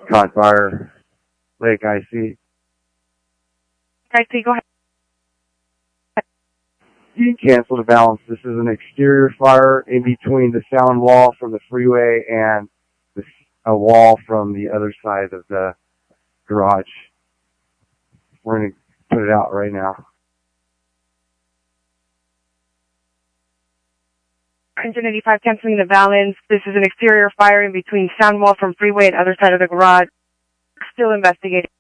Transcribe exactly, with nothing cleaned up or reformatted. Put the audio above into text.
Caught fire, Lake I C. I see, go ahead. You can cancel the balance. This is an exterior fire in between the sound wall from the freeway and the, a wall from the other side of the garage. We're going to put it out right now. Engine eighty-five canceling the balance. This is an exterior fire in between sound wall from freeway and other side of the garage. Still investigating.